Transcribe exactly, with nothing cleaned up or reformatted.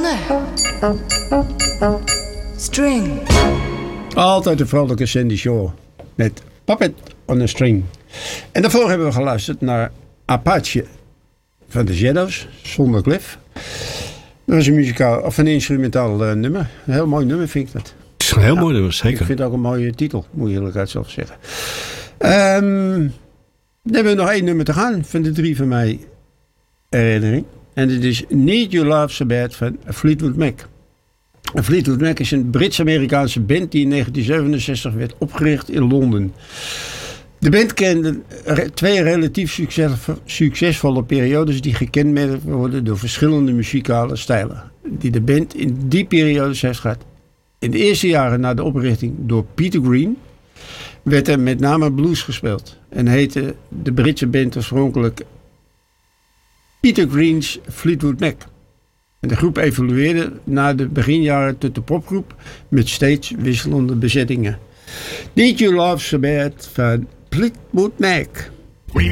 Another string. Altijd de vrolijke Sandy Shaw met Puppet on a String. En daarvoor hebben we geluisterd naar Apache van de Shadows, zonder Cliff. Dat was een muzikaal of een instrumentaal uh, nummer. Een heel mooi nummer vind ik dat. Het is een heel ja, mooi nummer, zeker. Ik vind het ook een mooie titel, moet je eerlijkheid zelf zeggen. Um, dan hebben we nog één nummer te gaan van de drie van mij herinnering. En dit is Need You Love So Bad van Fleetwood Mac. Fleetwood Mac is een Brits-Amerikaanse band die in negentien zevenenzestig werd opgericht in Londen. De band kende twee relatief succes, succesvolle periodes die gekenmerkt worden door verschillende muzikale stijlen. Die de band in die periodes heeft gehad. In de eerste jaren na de oprichting door Peter Green werd er met name blues gespeeld. En heette de Britse band oorspronkelijk Peter Green's Fleetwood Mac. En de groep evolueerde na de beginjaren tot de popgroep met steeds wisselende bezettingen. Need You Love So Bad van Fleetwood Mac.